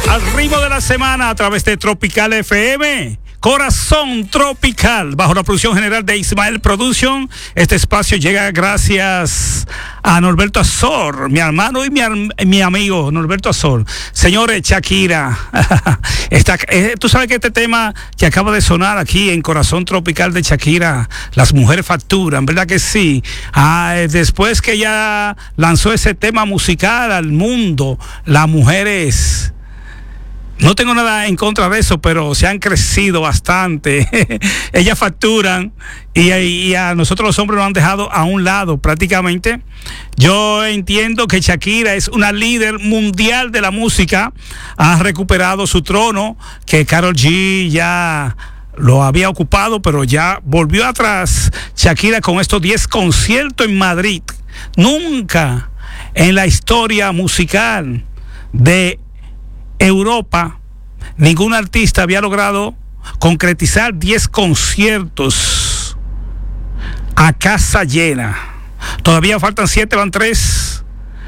Al ritmo de la semana a través de Tropical FM. Corazón Tropical, bajo la producción general de Ismael Production. Este espacio llega gracias a Norberto Azor, mi hermano y mi amigo Norberto Azor. Señores, Shakira, tú sabes que este tema que acaba de sonar aquí en Corazón Tropical de Shakira, las mujeres facturan, ¿verdad que sí? Después que ella lanzó ese tema musical al mundo, las mujeres... No tengo nada en contra de eso, pero se han crecido bastante. Ellas facturan y a nosotros los hombres nos han dejado a un lado prácticamente. Yo entiendo que Shakira es una líder mundial de la música. Ha recuperado su trono, que Karol G ya lo había ocupado, pero ya volvió atrás. Shakira con estos 10 conciertos en Madrid. Nunca en la historia musical de Europa, ningún artista había logrado concretizar 10 conciertos a casa llena. Todavía faltan 7, van 3,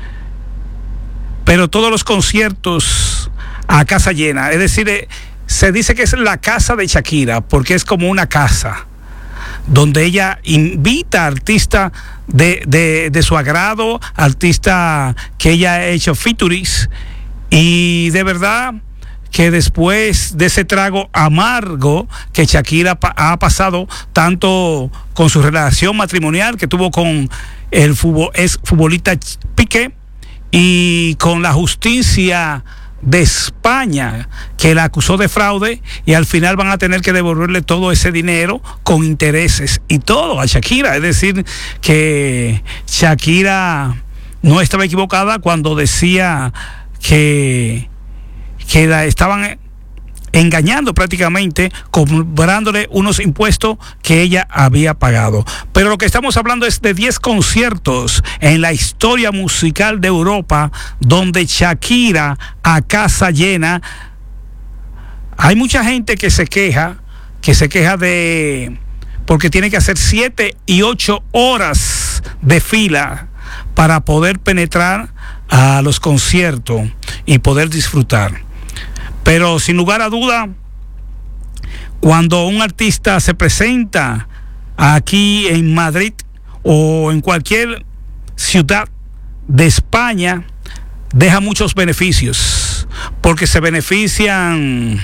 pero todos los conciertos a casa llena. Es decir, se dice que es la casa de Shakira, porque es como una casa donde ella invita a artistas de su agrado, artistas que ella ha hecho featurings. Y de verdad que después de ese trago amargo que Shakira ha pasado, tanto con su relación matrimonial que tuvo con el futbolista Piqué, y con la justicia de España que la acusó de fraude, y al final van a tener que devolverle todo ese dinero con intereses y todo a Shakira. Es decir, que Shakira no estaba equivocada cuando decía que la estaban engañando prácticamente, cobrándole unos impuestos que ella había pagado. Pero lo que estamos hablando es de 10 conciertos en la historia musical de Europa, donde Shakira a casa llena. Hay mucha gente que se queja de porque tiene que hacer 7 y 8 horas de fila para poder penetrar a los conciertos y poder disfrutar. Pero sin lugar a duda, cuando un artista se presenta aquí en Madrid o en cualquier ciudad de España, deja muchos beneficios, porque se benefician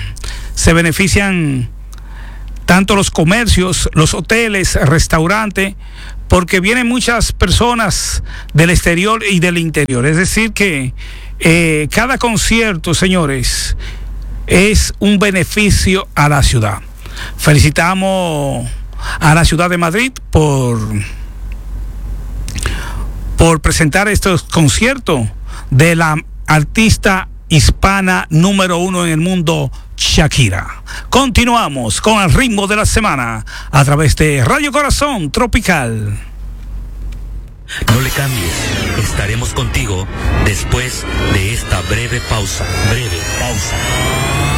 tanto los comercios, los hoteles, restaurantes, porque vienen muchas personas del exterior y del interior. Es decir que cada concierto, señores, es un beneficio a la ciudad. Felicitamos a la ciudad de Madrid por presentar estos conciertos de la artista hispana número 1 en el mundo, Shakira. Continuamos con el ritmo de la semana a través de Radio Corazón Tropical. No le cambies, estaremos contigo después de esta breve pausa.